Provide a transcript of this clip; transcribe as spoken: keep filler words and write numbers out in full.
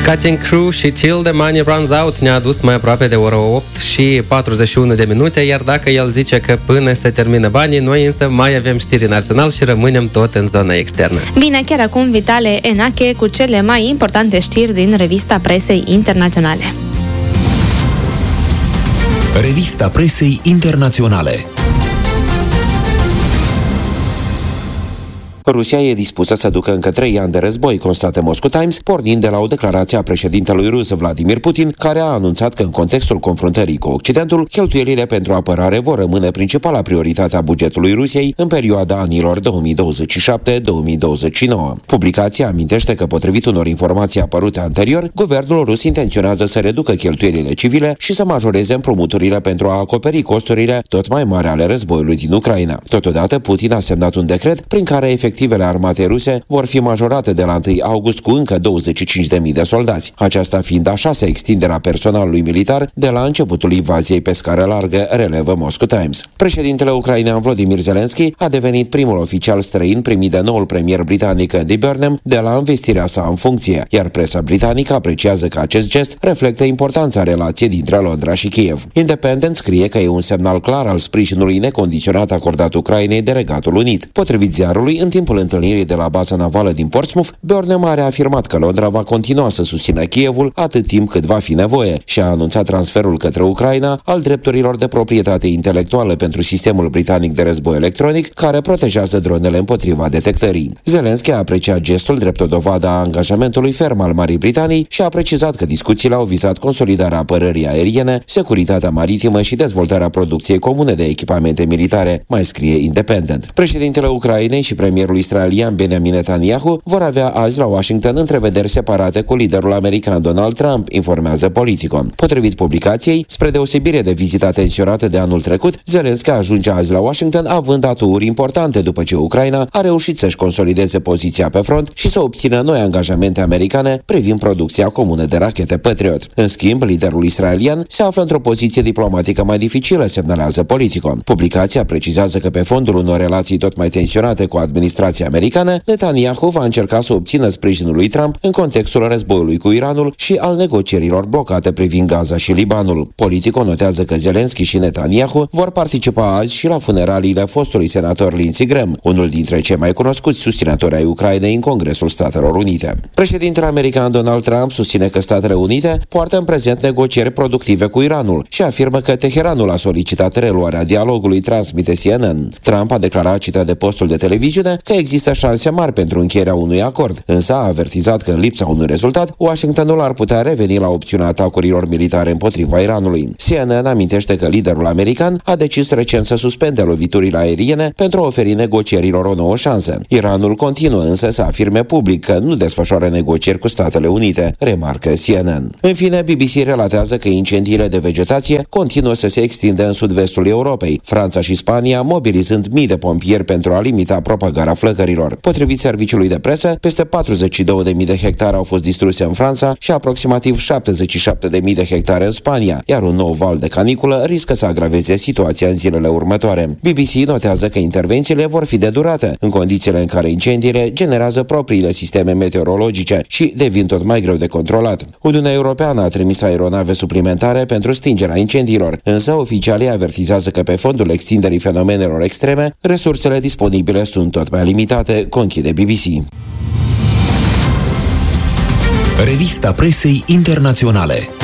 Cutting Crew și Till the Money Runs Out ne-a adus mai aproape de ora opt și patruzeci și unu de minute, iar dacă el zice că până se termină banii, noi însă mai avem știri în arsenal și rămânem tot în zona externă. Bine, chiar acum Vitale Enache cu cele mai importante știri din revista presei internaționale. Revista presei internaționale. Rusia e dispusă să ducă încă trei ani de război, constată Moscow Times, pornind de la o declarație a președintelui rus Vladimir Putin, care a anunțat că în contextul confruntării cu Occidentul, cheltuielile pentru apărare vor rămâne principala prioritate a bugetului Rusiei în perioada anilor două mii douăzeci și șapte două mii douăzeci și nouă. Publicația amintește că, potrivit unor informații apărute anterior, guvernul rus intenționează să reducă cheltuielile civile și să majoreze împrumuturile pentru a acoperi costurile tot mai mari ale războiului din Ucraina. Totodată, Putin a semnat un decret prin care efectiv Efectivele armatei ruse vor fi majorate de la întâi august cu încă douăzeci și cinci de mii de soldați, aceasta fiind a șasea extindere a personalului militar de la începutul invaziei pe scară largă, relevă Moscow Times. Președintele ucrainean Volodymyr Zelensky a devenit primul oficial străin primit de noul premier britanic Andy Burnham de la învestirea sa în funcție, iar presa britanică apreciază că acest gest reflectă importanța relației dintre Londra și Kiev. Independent scrie că e un semnal clar al sprijinului necondiționat acordat Ucrainei de Regatul Unit. Potrivit ziarului, în timpul întâlnirii de la baza navală din Portsmouth, Burnham a reafirmat că Londra va continua să susțină Kievul atât timp cât va fi nevoie și a anunțat transferul către Ucraina al drepturilor de proprietate intelectuală pentru sistemul britanic de război electronic, care protejează dronele împotriva detectării. Zelensky a apreciat gestul drept o dovadă a angajamentului ferm al Marii Britanii și a precizat că discuțiile au vizat consolidarea apărării aeriene, securitatea maritimă și dezvoltarea producției comune de echipamente militare, mai scrie Independent. Președintele Ucrainei și premierul israelian Benjamin Netanyahu vor avea azi la Washington întrevederi separate cu liderul american Donald Trump, informează Politico. Potrivit publicației, spre deosebire de vizita tensionată de anul trecut, Zelensky ajunge azi la Washington având aturi importante după ce Ucraina a reușit să-și consolideze poziția pe front și să obțină noi angajamente americane privind producția comună de rachete Patriot. În schimb, liderul israelian se află într-o poziție diplomatică mai dificilă, semnalează Politico. Publicația precizează că pe fondul unor relații tot mai tensionate cu administrația americană, Netanyahu va încerca să obțină sprijinul lui Trump în contextul războiului cu Iranul și al negocierilor blocate privind Gaza și Libanul. Politico notează că Zelensky și Netanyahu vor participa azi și la funeraliile fostului senator Lindsey Graham, unul dintre cei mai cunoscuți susținători ai Ucrainei în Congresul Statelor Unite. Președintele american Donald Trump susține că Statele Unite poartă în prezent negocieri productive cu Iranul și afirmă că Teheranul a solicitat reluarea dialogului, transmite C N N. Trump a declarat, citat de postul de televiziune, că există șanse mari pentru încheierea unui acord, însă a avertizat că în lipsa unui rezultat, Washingtonul ar putea reveni la opțiunea atacurilor militare împotriva Iranului. C N N amintește că liderul american a decis recent să suspende loviturile aeriene pentru a oferi negocierilor o nouă șansă. Iranul continuă însă să afirme public că nu desfășoară negocieri cu Statele Unite, remarcă C N N. În fine, B B C relatează că incendiile de vegetație continuă să se extindă în sud-vestul Europei, Franța și Spania mobilizând mii de pompieri pentru a limita propagarea flăcărilor. Potrivit serviciului de presă, peste patruzeci și două de mii de hectare au fost distruse în Franța și aproximativ șaptezeci și șapte de mii de hectare în Spania, iar un nou val de caniculă riscă să agraveze situația în zilele următoare. B B C notează că intervențiile vor fi de durată, în condițiile în care incendiile generează propriile sisteme meteorologice și devin tot mai greu de controlat. Uniunea Europeană a trimis aeronave suplimentare pentru stingerea incendiilor, însă oficialii avertizează că pe fondul extinderii fenomenelor extreme, resursele disponibile sunt tot mai limitate, conchide B B C. Revista presei internaționale.